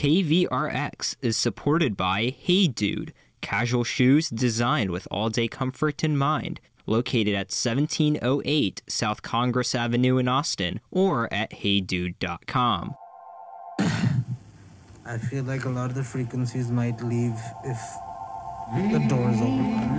KVRX is supported by Hey Dude, casual shoes designed with all-day comfort in mind, located at 1708 South Congress Avenue in Austin, or at heydude.com. I feel like a lot of the frequencies might leave if the doors open.